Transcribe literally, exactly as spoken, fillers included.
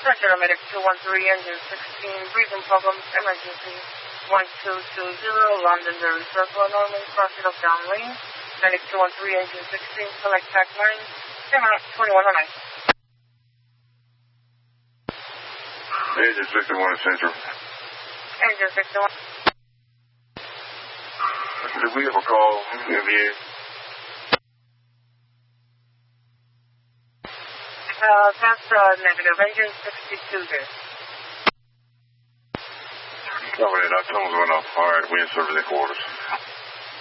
Roger, medic two one three, engine sixteen, breathing problems, emergency one two two zero, London, Derby Circle, Norman, crossing of down lane. Medic two one three, engine sixteen, select pack nine, ten out, twenty-one oh nine. Engine sixty-one Central. Engine sixty-one. Did we have a call in the air? Uh, that's uh, negative. Engine sixty-two there. Cover that. Our tunnels went off. All right, we in service at quarters.